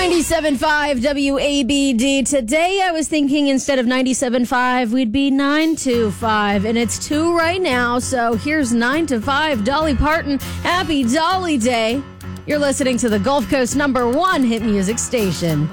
97.5 WABD. Today I was thinking instead of 97.5, we'd be 9 to 5. And it's 2 right now, so here's 9 to 5. Dolly Parton, happy Dolly Day. You're listening to the Gulf Coast #1 hit music station.